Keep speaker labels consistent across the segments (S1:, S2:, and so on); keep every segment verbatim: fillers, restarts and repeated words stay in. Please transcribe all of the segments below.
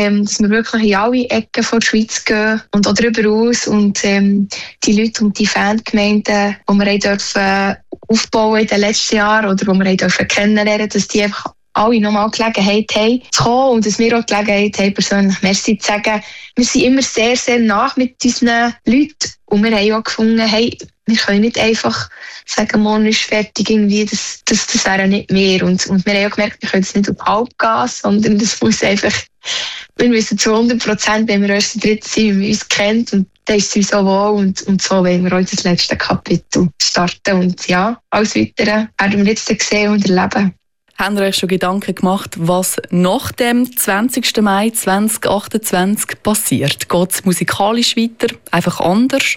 S1: ähm, dass wir wirklich in alle Ecken von der Schweiz gehen und auch darüber aus und ähm, die Leute und die Fangemeinden, die wir haben dürfen aufbauen in den letzten Jahren oder die wir haben dürfen kennenlernen, dass die einfach alle nochmal Gelegenheit haben zu kommen und dass wir auch die Gelegenheit haben, persönlich Merci zu sagen. Wir sind immer sehr, sehr nah mit unseren Leuten und wir haben auch gefunden, hey, wir können nicht einfach sagen, morgen ist fertig, irgendwie, das, das, das wäre nicht mehr. Und, und wir haben auch gemerkt, wir können es nicht auf Halbgas, sondern das muss einfach, wir müssen zu hundert Prozent, wenn wir erst in der dritten sind, wie wir uns kennen und dann ist es uns so wohl und, und so wollen wir auch das letzte Kapitel starten. Und ja, alles Weitere werden wir jetzt sehen und erleben.
S2: Habt ihr euch schon Gedanken gemacht, was nach dem zwanzigsten Mai zweitausendachtundzwanzig passiert? Geht es musikalisch weiter? Einfach anders?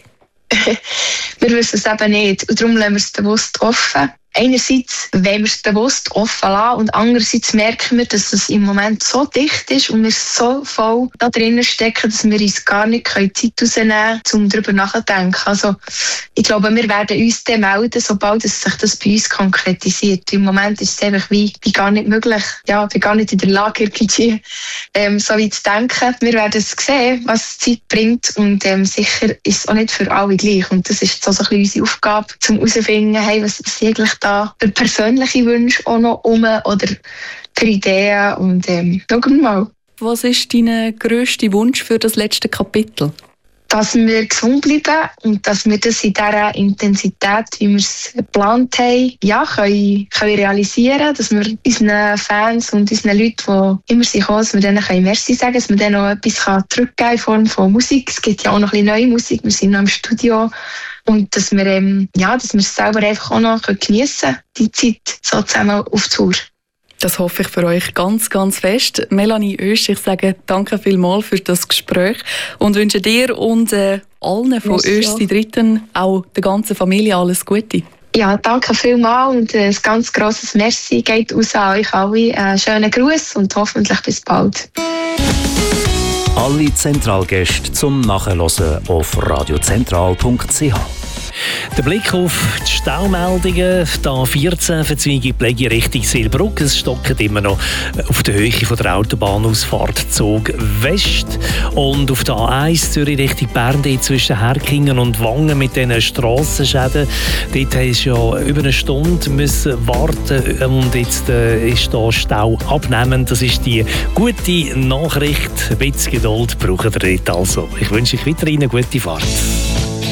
S1: Wir wissen es eben nicht und darum lassen wir es bewusst offen. Einerseits wollen wir es bewusst offen lassen und andererseits merken wir, dass es im Moment so dicht ist und wir so voll da drinnen stecken, dass wir uns gar nicht Zeit rausnehmen können, um darüber nachzudenken. Also ich glaube, wir werden uns dann melden, sobald es sich das bei uns konkretisiert. Im Moment ist es einfach wie, wie gar nicht möglich. Ja, wir gar nicht in der Lage, irgendwie ähm, so weit zu denken. Wir werden es sehen, was die Zeit bringt und ähm, sicher ist es auch nicht für alle gleich. Und das ist so ein bisschen unsere Aufgabe, um herauszufinden, hey, was ist eigentlich da für persönliche Wünsche auch noch um oder für Ideen und ähm, schauen wir mal.
S2: Was ist dein grösster Wunsch für das letzte Kapitel?
S1: Dass wir gesund bleiben und dass wir das in dieser Intensität, wie wir es geplant haben, ja, können, können realisieren, dass wir unseren Fans und unseren Leuten, die immer sind, dass wir denen Merci sagen können, dass wir denen auch etwas zurückgeben können in Form von Musik. Es gibt ja auch noch ein bisschen neue Musik, wir sind noch im Studio. Und dass wir, ähm, ja, dass wir es selber einfach auch noch geniessen können, die Zeit so zusammen auf Tour.
S2: Das hoffe ich für euch ganz, ganz fest. Melanie Oesch, ich sage danke vielmals für das Gespräch und wünsche dir und äh, allen von Oesch, die Dritten, auch der ganzen Familie alles Gute.
S1: Ja, danke vielmals und äh, ein ganz grosses Merci geht aus an euch alle. Einen schönen Gruß und hoffentlich bis bald.
S3: Alle Zentralgäste zum Nachhören auf radiozentral punkt c h.
S4: Der Blick auf die Staumeldungen, da vierzehn Verzweigung Pflege Richtung Seelbrugg. Es stockt immer noch auf der Höhe von der Autobahnausfahrt Zug West. Und auf der A eins Zürich Richtung Bern, zwischen Herkingen und Wangen mit diesen Strassenschäden. Dort musste ja über eine Stunde müssen warten und jetzt äh, ist da Stau abnehmend. Das ist die gute Nachricht. Ein bisschen Geduld brauchen wir dort also. Ich wünsche euch weiterhin eine gute Fahrt.